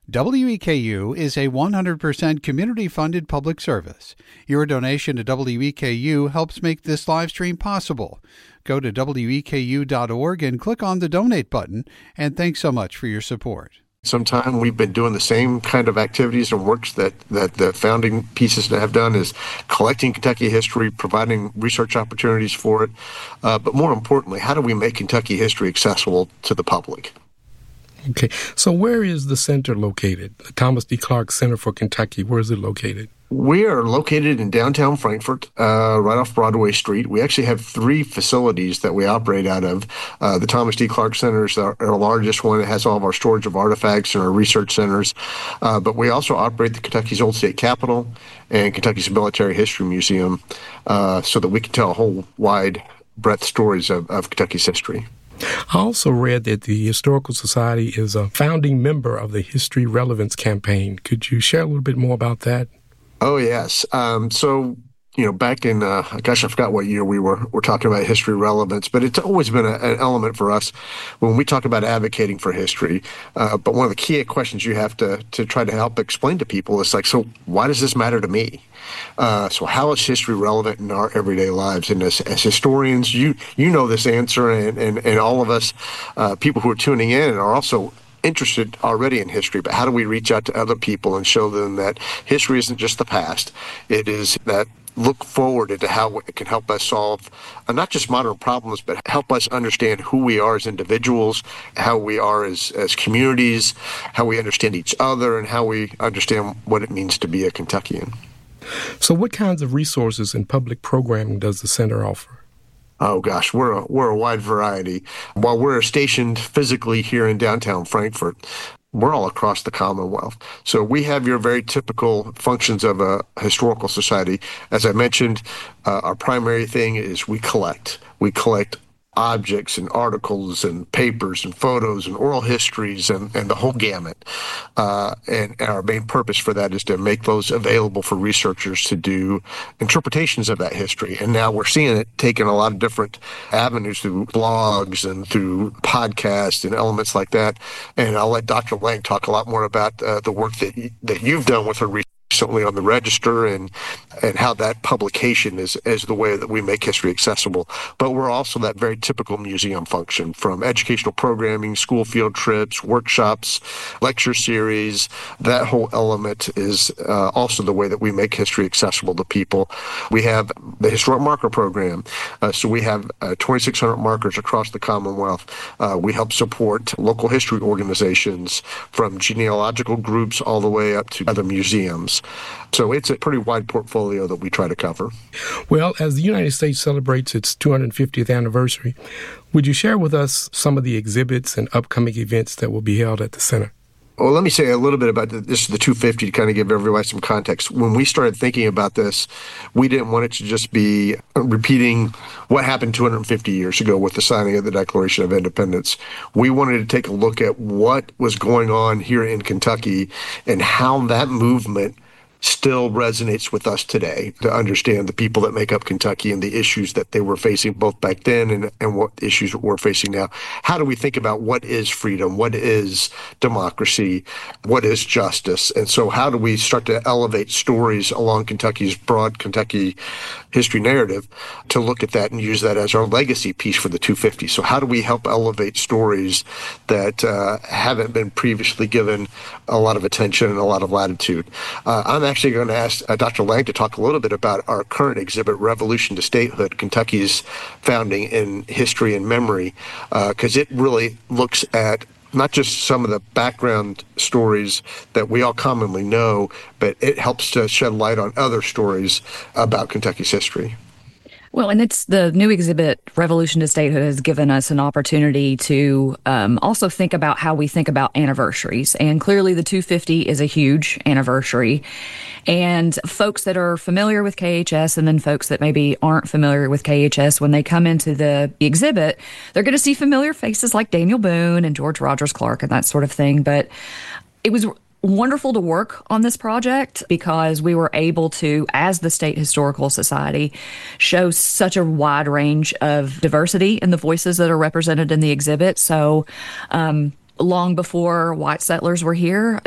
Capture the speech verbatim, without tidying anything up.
W E K U is a one hundred percent community-funded public service. Your donation to W E K U helps make this live stream possible. Go to W E K U dot org and click on the donate button, and thanks so much for your support. Sometime we've been doing the same kind of activities and works that, that the founding pieces have done, is collecting Kentucky history, providing research opportunities for it. Uh, but more importantly, how do we make Kentucky history accessible to the public? Okay, so where is the center located? The Thomas D. Clark Center for Kentucky, where is it located? We are located in downtown Frankfort, uh, right off Broadway Street. We actually have three facilities that we operate out of. Uh, the Thomas D. Clark Center is our, our largest one. It has all of our storage of artifacts and our research centers. Uh, but we also operate the Kentucky's Old State Capitol and Kentucky's Military History Museum, uh, so that we can tell a whole wide breadth stories of, of Kentucky's history. I also read that the Historical Society is a founding member of the History Relevance Campaign. Could you share a little bit more about that? Oh, yes. Um, so, you know, back in, uh, gosh, I forgot what year we were, we're talking about history relevance, but it's always been a, an element for us when we talk about advocating for history. Uh, but one of the key questions you have to, to try to help explain to people is like, so why does this matter to me? Uh, so how is history relevant in our everyday lives? And as, as historians, you you know this answer, and, and, and all of us, uh, people who are tuning in are also interested already in history, but how do we reach out to other people and show them that history isn't just the past? It is that look forward into how it can help us solve uh, not just modern problems, but help us understand who we are as individuals, how we are as, as communities, how we understand each other, and how we understand what it means to be a Kentuckian. So what kinds of resources and public programming does the center offer? Oh, gosh, we're a, we're a wide variety. While we're stationed physically here in downtown Frankfort, we're all across the Commonwealth. So we have your very typical functions of a historical society. As I mentioned, uh, our primary thing is we collect. We collect objects and articles and papers and photos and oral histories and, and the whole gamut. Uh, and, and our main purpose for that is to make those available for researchers to do interpretations of that history. And now we're seeing it taken a lot of different avenues through blogs and through podcasts and elements like that. And I'll let Doctor Lang talk a lot more about uh, the work that, y- that you've done with her research recently on the Register, and and how that publication is, is the way that we make history accessible. But we're also that very typical museum function, from educational programming, school field trips, workshops, lecture series. That whole element is uh, also the way that we make history accessible to people. We have the Historic Marker Program. Uh, so we have uh, twenty-six hundred markers across the Commonwealth. Uh, we help support local history organizations, from genealogical groups all the way up to other museums. So it's a pretty wide portfolio that we try to cover. Well, as the United States celebrates its two hundred fiftieth anniversary, would you share with us some of the exhibits and upcoming events that will be held at the center? Well, let me say a little bit about the, this is the two fifty to kind of give everybody some context. When we started thinking about this, we didn't want it to just be repeating what happened two hundred fifty years ago with the signing of the Declaration of Independence. We wanted to take a look at what was going on here in Kentucky and how that movement still resonates with us today, to understand the people that make up Kentucky and the issues that they were facing both back then and, and what issues we're facing now. How do we think about what is freedom, what is democracy, what is justice? And so how do we start to elevate stories along Kentucky's broad Kentucky history narrative to look at that and use that as our legacy piece for the two fifty? So how do we help elevate stories that uh, haven't been previously given a lot of attention and a lot of latitude? Uh, I'm actually going to ask uh, Doctor Lang to talk a little bit about our current exhibit, Revolution to Statehood, Kentucky's Founding in History and Memory, because uh, it really looks at not just some of the background stories that we all commonly know, but it helps to shed light on other stories about Kentucky's history. Well, and it's the new exhibit, Revolution to Statehood, has given us an opportunity to um, also think about how we think about anniversaries. And clearly the two fifty is a huge anniversary. And folks that are familiar with K H S, and then folks that maybe aren't familiar with K H S, when they come into the exhibit, they're going to see familiar faces like Daniel Boone and George Rogers Clark and that sort of thing. But it was wonderful to work on this project because we were able to, as the State Historical Society, show such a wide range of diversity in the voices that are represented in the exhibit. So um, long before white settlers were here,